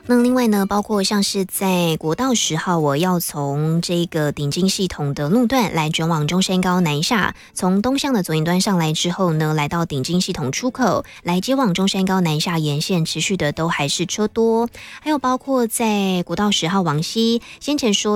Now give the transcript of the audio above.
那另外呢，包括像是在国道10号，我要从这个顶金系统的路段来转往中山高南下，从东向的左营端上来之后呢，来到顶金系统出口，来接往中山高南下沿线，持续的都还是车多。还有包括在国道10号往西，先前说